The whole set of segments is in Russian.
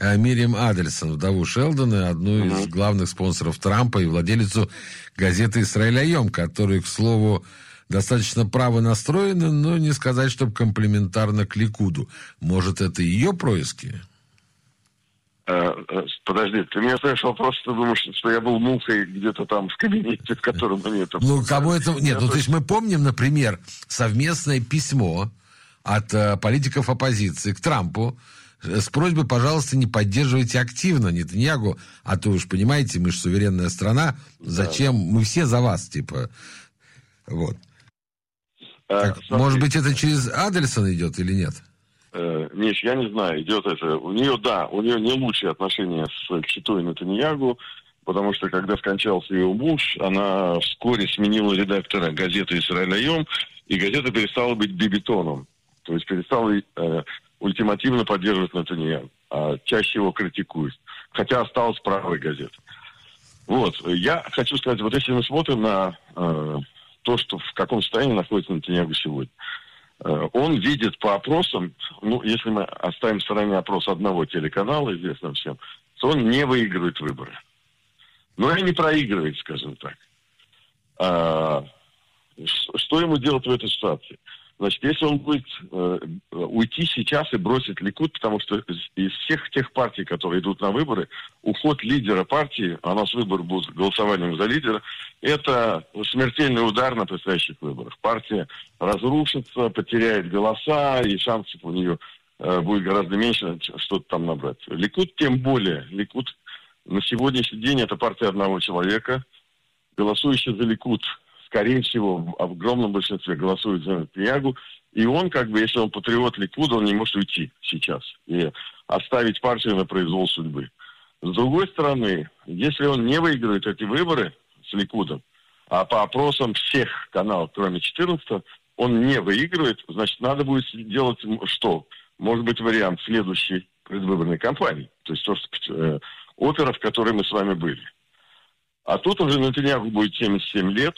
Мириам Адельсон, вдову Шелдона, одну из главных спонсоров Трампа и владелицу газеты «Исраэль Айом», которая, к слову, достаточно право настроена, но не сказать, чтобы комплиментарно к Ликуду. Может, это ее происки? Подожди, ты меня спрашиваешь вопрос, ты думаешь, что я был мухой где-то там в кабинете, в котором они это... Ну, кому это... Нет, то есть мы помним, например, совместное письмо от политиков оппозиции к Трампу с просьбой, пожалуйста, не поддерживайте активно Нетаньягу, а то уж, понимаете, мы же суверенная страна, зачем? Мы все за вас, типа... Вот. Так, может быть, это через Адельсон идет или нет? Миш, я не знаю, идет это. У нее не лучшие отношения с читой Нетаньягу, потому что, когда скончался ее муж, она вскоре сменила редактора газеты «Исраэль Айом», и газета перестала быть бибитоном. То есть перестала ультимативно поддерживать Нетаньягу, а чаще его критикует. Хотя осталась правой газетой. Вот, я хочу сказать, вот если мы смотрим на то, что в каком состоянии находится Нетаньягу сегодня, он видит по опросам, ну, если мы оставим в стороне опрос одного телеканала, известно всем, то он не выигрывает выборы. Но и не проигрывает, скажем так. Что ему делать в этой ситуации? Значит, если он будет уйти сейчас и бросить Ликуд, потому что из всех тех партий, которые идут на выборы, уход лидера партии, а у нас выборы будут голосованием за лидера, это смертельный удар на предстоящих выборах. Партия разрушится, потеряет голоса, и шансов у нее будет гораздо меньше что-то там набрать. Ликуд тем более. Ликуд на сегодняшний день это партия одного человека. Голосующий за Ликуд, скорее всего, в огромном большинстве голосуют за Нетаньягу. И он, как бы, если он патриот Ликуда, он не может уйти сейчас и оставить партию на произвол судьбы. С другой стороны, если он не выиграет эти выборы с Ликудом, а по опросам всех каналов, кроме 14, он не выигрывает, значит, надо будет делать что? Может быть, вариант следующей предвыборной кампании. То есть то, что опера, в которой мы с вами были. А тут уже Нетаньягу будет 77 лет.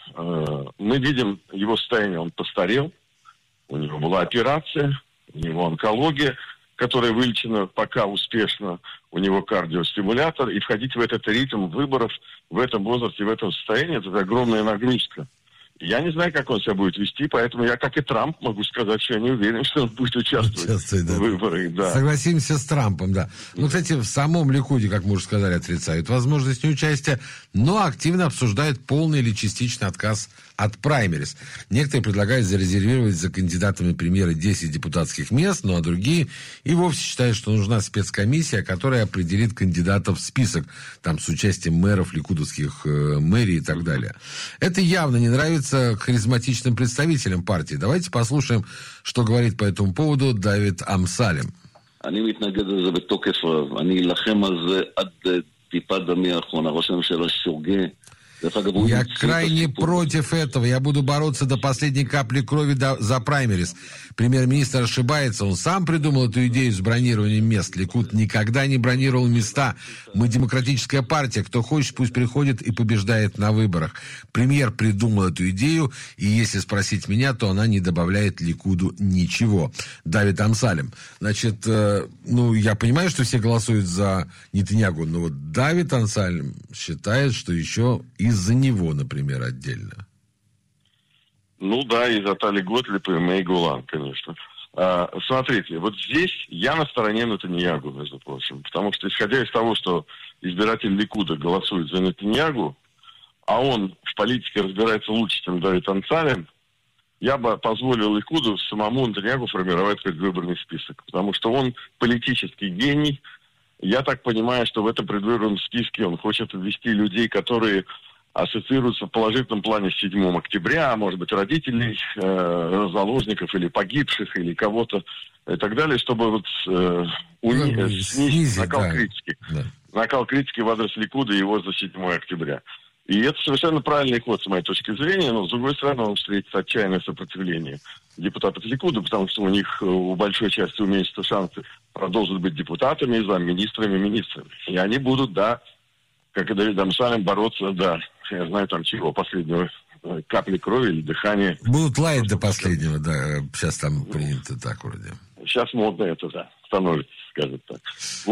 Мы видим его состояние, он постарел, у него была операция, у него онкология, которая вылечена пока успешно, у него кардиостимулятор, и входить в этот ритм выборов в этом возрасте, в этом состоянии, это огромная нагрузка. Я не знаю, как он себя будет вести, поэтому я, как и Трамп, могу сказать, что я не уверен, что он будет участвовать в выборах. Да. Согласимся с Трампом, да. Ну, кстати, в самом Ликуде, как мы уже сказали, отрицают возможность неучастия, но активно обсуждают полный или частичный отказ от праймерис. Некоторые предлагают зарезервировать за кандидатами премьера 10 депутатских мест, ну а другие и вовсе считают, что нужна спецкомиссия, которая определит кандидатов в список, там, с участием мэров ликудовских мэрий и так далее. Это явно не нравится харизматичным представителям партии. Давайте послушаем, что говорит по этому поводу Давид Амсалем. אני מתנגד לזה בתוקף רב. אני אלחם על זה עד טיפת דמי האחרונה. ראש הממשלה שוגה. Я крайне против этого. Я буду бороться до последней капли крови за праймерис. Премьер-министр ошибается. Он сам придумал эту идею с бронированием мест. Ликуд никогда не бронировал места. Мы демократическая партия. Кто хочет, пусть приходит и побеждает на выборах. Премьер придумал эту идею, и если спросить меня, то она не добавляет Ликуду ничего. Давид Амсалем. Значит, я понимаю, что все голосуют за Нетаньягу, но вот Давид Амсалем считает, что еще из-за него, например, отдельно. Ну да, и за Тали Готлиб и Мэй Гулан, конечно. Смотрите, вот здесь я на стороне Нетаньягу, между прочим. Потому что, исходя из того, что избиратель Ликуда голосует за Нетаньягу, а он в политике разбирается лучше, чем Давид Амсалем, я бы позволил Ликуду самому Нетаньягу формировать предвыборный список. Потому что он политический гений. Я так понимаю, что в этом предвыборном списке он хочет ввести людей, которые ассоциируются в положительном плане с 7 октября, может быть, родителей заложников или погибших, или кого-то и так далее, чтобы снизить накал критики. Да. Накал критики в адрес Ликуда и его за 7 октября. И это совершенно правильный ход, с моей точки зрения, но, с другой стороны, он встретит отчаянное сопротивление депутатов Ликуда, потому что у них у большой части уменьшатся шансы продолжить быть депутатами, замминистрами, министрами. И они будут, да, как и Давид Амсалем, бороться, да, я знаю там чего, последнего капли крови или дыхания. Будут лаять до последнего, да, сейчас там принято так вроде. Сейчас модно это, да, становится, скажем так. Вот.